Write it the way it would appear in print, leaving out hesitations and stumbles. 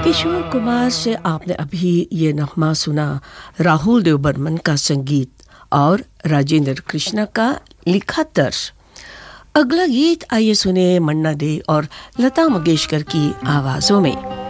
किशोर कुमार से आपने अभी ये नगमा सुना, राहुल देव बर्मन का संगीत और राजेंद्र कृष्णा का लिखा तर्ज। अगला गीत आइए सुने मन्ना डे और लता मंगेशकर की आवाज़ों में।